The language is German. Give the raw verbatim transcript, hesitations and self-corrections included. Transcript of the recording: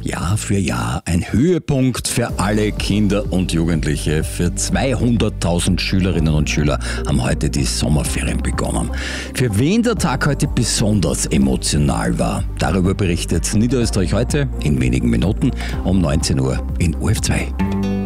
Jahr für Jahr ein Höhepunkt für alle Kinder und Jugendliche. Für zweihunderttausend Schülerinnen und Schüler haben heute die Sommerferien begonnen. Für wen der Tag heute besonders emotional war, darüber berichtet Niederösterreich heute in wenigen Minuten um neunzehn Uhr in O R F zwei.